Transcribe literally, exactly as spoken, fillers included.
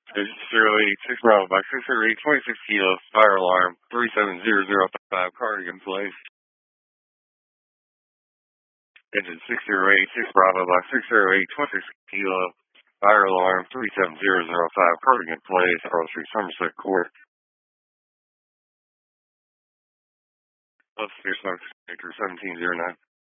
zero eight six Bravo by six zero eight twenty-six kilo, fire alarm three seven zero zero five, cardigan place. Engine six zero eight six Bravo by six zero eight twenty-six kilo, fire alarm three seven zero zero five, cardigan place, Earl Street, Somerset Court. Upstairs, Smoke Sector seventeen zero nine.